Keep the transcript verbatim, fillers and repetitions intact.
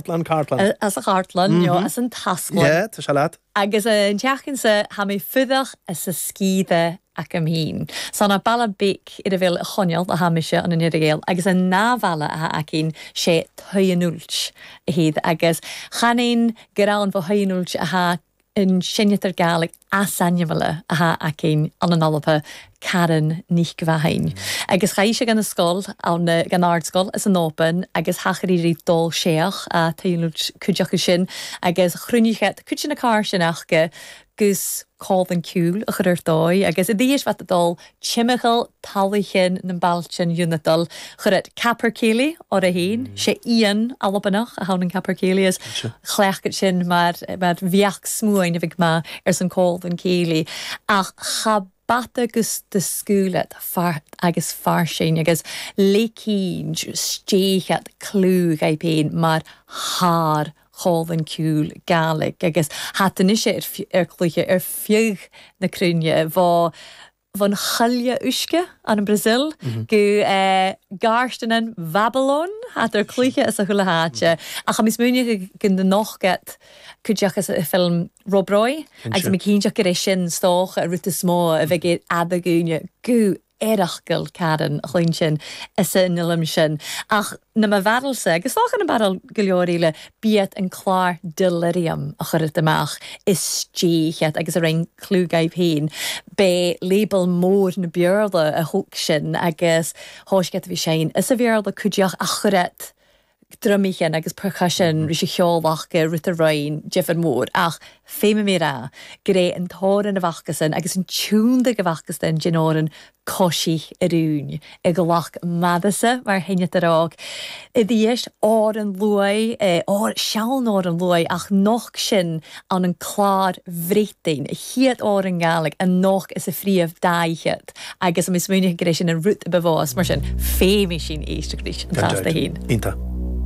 Cartlan, Cartlan. As a Cartlan, jo, as an tasglan. Yeah, tá se leat. Agus yn tiachyn sa ha mi ffyddach as a skide ac am hyn. So na bala bic i'r fel choniol a ha mi se yn yr gael. Agus y nafala a ac un se tøyenulch y hyd. Agus chan ein gyrawn fo tøyenulch a ha yn sieniatar gaelig asanjafala a ha ac un an yn olapa Karen nicht gwahain. Agus ga eisiau gan y sgol, awn gan ard sgol, as yn open, agus hachar i ryd dol seach a tøyenulch cwdiach ysyn, agus chrwnichet cwdyn y car sy'n achge, gus codd yn cwl y chyr doi, agus y ddys fat y dol chimichal talichin yn balchan ynadol, chyrad capar celi o'r a hyn, se ian alabanach a hawn yn capar celi as chlech gyda sy'n mae'r fiach smwyn y fig ma er sy'n codd yn celi, ach chab Bata gus de skúlet far agus farsin agus lekin stéchat clúg ai pein mar haar chovan cúl galig agus hatan ishe er clúche er fiug na crunje va van chalja uske an Brazil gu uh, garstenen Babylon hat er clúche as a hula hatje a cha mis munig gyn de noch get cwdiach as y ffilm Rob Roy agus mi cyndiach gyda sin stoch a rwta smó a fe gyd adagwnia gw erachgol Karen chluin sin is yn ilum sin ach na ma farl se agus stoch yn y barol gyliori le biet yn clar delirium a chyrryd ymach is stíchat agus a rein clúgaib hyn be label mór na björda a hwg sin agus hósget fi sein is a björda cwdiach a chyrryd drummichen agus percussion rys y cheolwachge rwyt y roin Jeffern Moore ach feim mi ra gre yn tor yn y fachgysyn agus yn tŵn dy gyfachgysyn gyn o'r yn cosi yr wn y gylach maddasa mar hynnydd yr og y ddiest o'r yn lwy o'r siawn o'r yn lwy ach noch sin an yn clar vreityn y hiad o'r yn gaelig a noch is y ffriaf daichet agus am ysmwynach gre sin yn rwt y befos mar sin feim i sin eistog rys yn tas dy hun Inta